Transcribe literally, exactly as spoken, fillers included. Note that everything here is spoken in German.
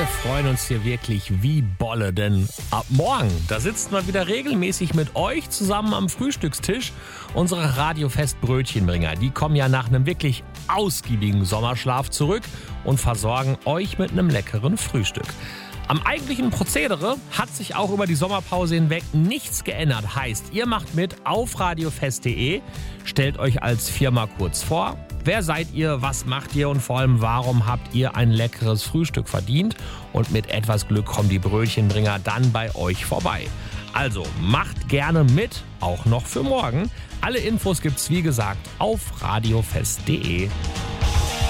freuen uns hier wirklich wie Bolle, denn ab morgen, da sitzen wir wieder regelmäßig mit euch zusammen am Frühstückstisch. Unsere Radiofest-Brötchenbringer, die kommen ja nach einem wirklich ausgiebigen Sommerschlaf zurück und versorgen euch mit einem leckeren Frühstück. Am eigentlichen Prozedere hat sich auch über die Sommerpause hinweg nichts geändert. Heißt, ihr macht mit auf radiofest punkt de, stellt euch als Firma kurz vor. Wer seid ihr, was macht ihr und vor allem, warum habt ihr ein leckeres Frühstück verdient? Und mit etwas Glück kommen die Brötchenbringer dann bei euch vorbei. Also macht gerne mit, auch noch für morgen. Alle Infos gibt's wie gesagt auf radiofest punkt de.